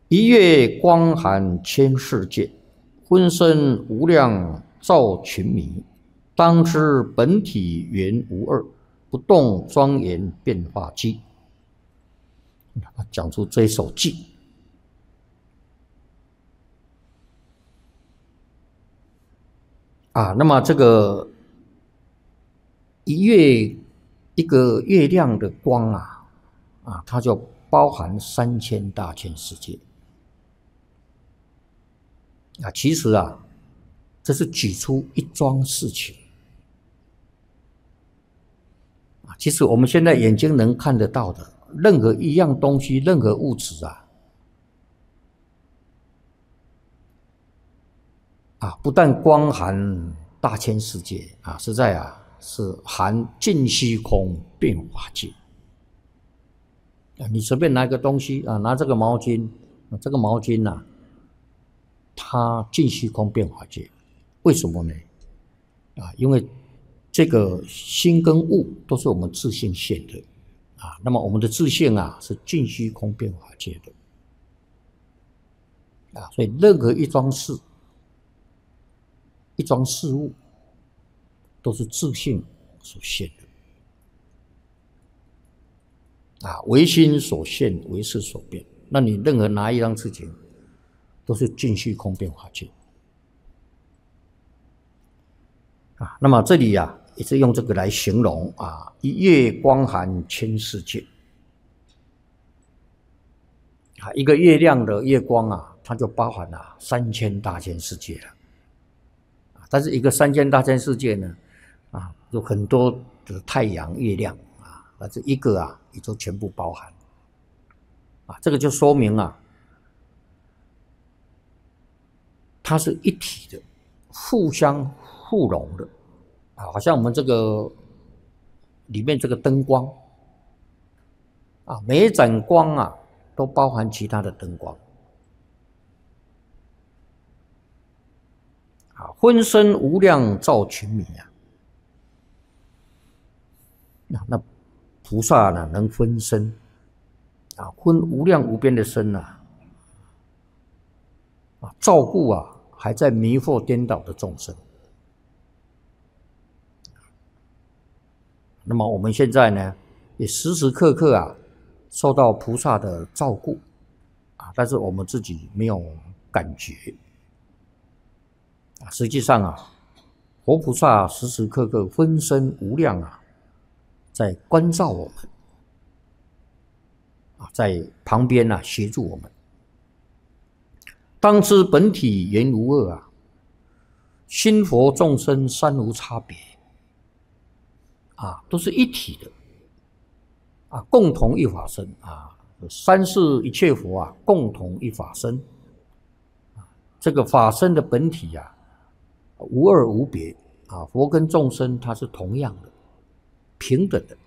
一月光寒千世界，浑身无量照群迷。当知本体原无二，不动庄严变化机。讲出这一首偈。那么这个一个月亮的光它就包含3000大千世界。其实这是举出一桩事情。其实我们现在眼睛能看得到的任何一样东西，任何物质不但光含大千世界实在是含尽虚空变化界。你随便拿一个东西拿这个毛巾，这个毛巾它尽虚空变化界。为什么呢？因为这个心跟物都是我们自性现的那么我们的自性是尽虚空变化界的所以任何一桩事物都是自性所现的唯心所现，唯识所变。那你任何拿一样事情都是尽虚空变化界那么这里也是用这个来形容一月光寒千世界一个月亮的月光它就包含了3000大千世界了。但是一个3000大千世界呢有很多的太阳月亮但是一个也就全部包含这个就说明它是一体的，互相互融的好像我们这个里面这个灯光每一盏光都包含其他的灯光浑身无量照群迷那菩萨呢能分身分无量无边的身照顾还在迷惑颠倒的众生。那么我们现在呢也时时刻刻受到菩萨的照顾但是我们自己没有感觉实际上活菩萨时时刻刻分身无量在关照我们在旁边协助我们。当知本体原无二心佛众生三无差别都是一体的共同一法身三世一切佛共同一法身这个法身的本体无二无别佛跟众生它是同样的，平等的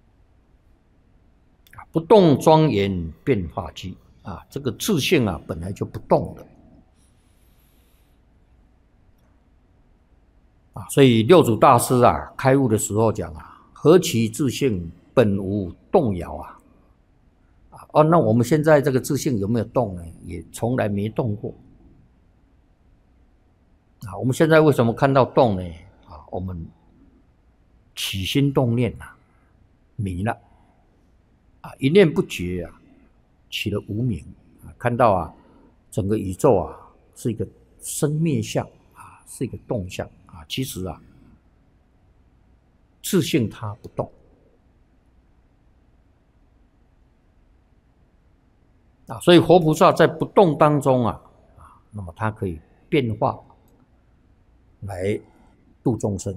不动庄严变化机这个自性本来就不动的所以六祖大师开悟的时候讲何其自性本无动摇那我们现在这个自性有没有动呢？也从来没动过我们现在为什么看到动呢？我们起心动念迷了一念不觉起了无明看到整个宇宙是一个生灭相是一个动相其实自性它不动所以活菩萨在不动当中那么它可以变化来度众生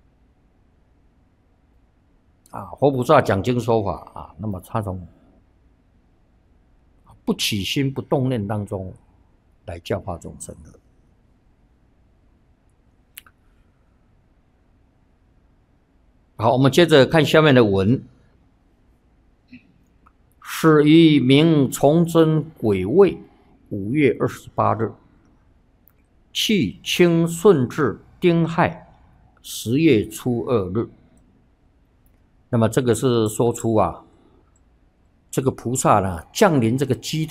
活菩萨讲经说法那么他从不起心不动念当中来教化众生的。好，我们接着看下面的文。始于明崇祯癸未5月28日，去清顺治丁亥10月初2日。那么这个是说出这个菩萨呢降临这个基